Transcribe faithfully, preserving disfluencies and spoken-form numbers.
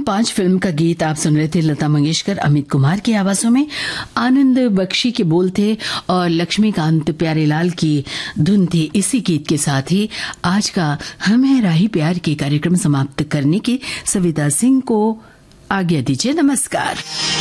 पांच फिल्म का गीत आप सुन रहे थे। लता मंगेशकर, अमित कुमार की आवाजों में आनंद बख्शी के बोल थे और लक्ष्मीकांत प्यारेलाल की धुन थी। इसी गीत के साथ ही आज का हम है राही प्यार के कार्यक्रम समाप्त करने की सविता सिंह को आज्ञा दीजिए। नमस्कार।